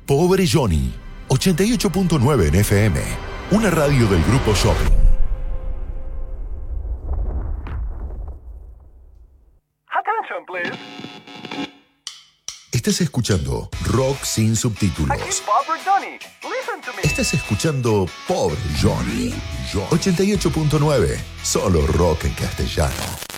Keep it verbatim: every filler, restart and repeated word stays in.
Pobre Johnny, ochenta y ocho punto nueve en F M, una radio del Grupo Shopping. Attention, please. Estás escuchando Rock sin subtítulos. Aquí Pobre Johnny. Listen to me. Estás escuchando Pobre Johnny, ochenta y ocho punto nueve, solo rock en castellano.